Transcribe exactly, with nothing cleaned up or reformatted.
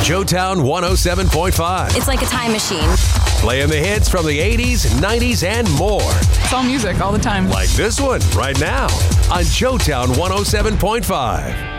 Showtown one oh seven point five. It's like a time machine. Playing the hits from the eighties, nineties, and more. It's all music all the time. Like this one right now on Showtown one oh seven point five.